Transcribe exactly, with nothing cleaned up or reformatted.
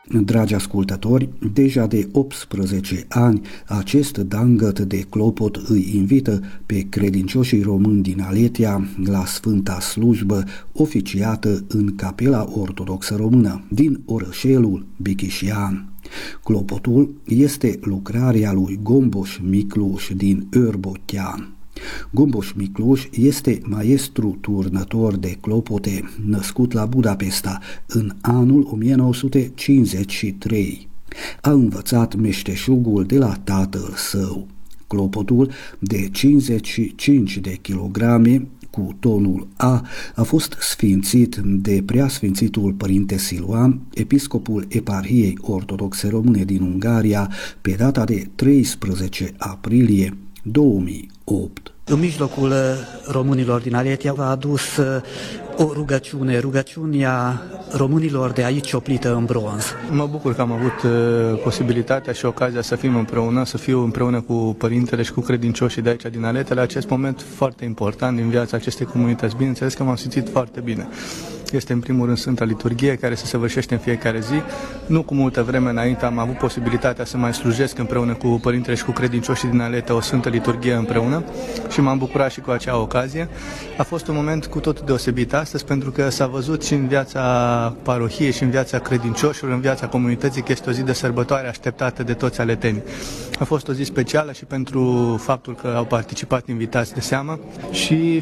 Dragi ascultători, deja de optsprezece ani, acest dangăt de clopot îi invită pe credincioșii români din Aletia la Sfânta Slujbă, oficiată în Capela Ortodoxă Română din orășelul Bichișian. Clopotul este lucrarea lui Gomboș Micluș din Örbochean. Gomboș Micluș este maestru turnător de clopote, născut la Budapesta în anul o mie nouă sute cincizeci și trei. A învățat meșteșugul de la tatăl său. Clopotul de cincizeci și cinci de kilograme cu tonul A a fost sfințit de preasfințitul Părinte Siluan, episcopul Eparhiei Ortodoxe Române din Ungaria, pe data de treisprezece aprilie două mii opt. În mijlocul românilor din Aletia a adus o rugăciune, rugăciunea românilor de aici cioplită în bronz. Mă bucur că am avut posibilitatea și ocazia să fim împreună, să fiu împreună cu părintele și cu credincioșii de aici din Aletia la acest moment foarte important din viața acestei comunități. Bineînțeles că m-am simțit foarte bine. Este în primul rând Sfânta Liturghie care se săvârșește în fiecare zi. Nu cu multă vreme înainte am avut posibilitatea să mai slujesc împreună cu părintele și cu credincioșii din Aletia o Sfântă Liturghie împreună și m-am bucurat și cu acea ocazie. A fost un moment cu totul deosebit astăzi pentru că s-a văzut și în viața parohiei și în viața credincioșilor, în viața comunității că este o zi de sărbătoare așteptată de toți aletenii. A fost o zi specială și pentru faptul că au participat invitați de seamă și